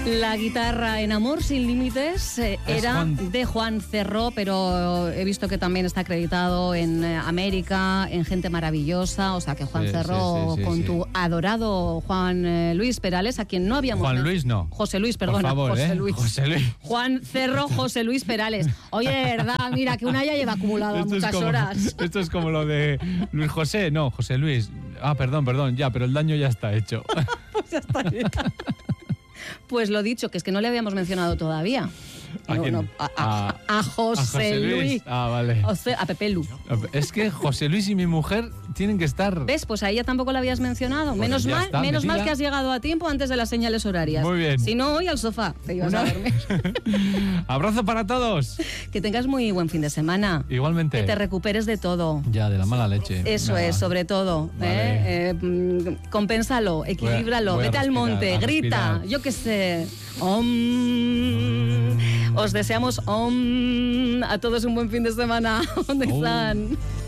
La guitarra en Amor sin Límites era de Juan Cerro, pero he visto que también está acreditado en América, en Gente Maravillosa, o sea que Juan Cerro con tu adorado Juan Luis Perales, a quien no habíamos... Juan Luis no. José Luis, perdona. Por favor, José Luis. José Luis. Juan Cerro, José Luis Perales. Oye, de verdad, mira, que una ya lleva acumulado muchas horas. Esto es como lo de Luis José, no, José Luis. Ah, perdón, ya, pero el daño ya está hecho. Pues ya está bien. Pues lo dicho, que es que no le habíamos mencionado todavía. ¿A quién? A José Luis. Ah, vale. A Pepe Lu. Es que José Luis y mi mujer tienen que estar... ¿Ves? Pues a ella tampoco la habías mencionado. Pues menos mal que has llegado a tiempo antes de las señales horarias. Muy bien. Si no, hoy al sofá te ibas a dormir. Abrazo para todos. Que tengas muy buen fin de semana. Igualmente. Que te recuperes de todo. Ya, de la mala leche. Eso es, sobre todo. Vale. Compénsalo, equilíbralo, vete al monte, grita, yo qué sé. Os deseamos a todos un buen fin de semana. ¿Dónde están?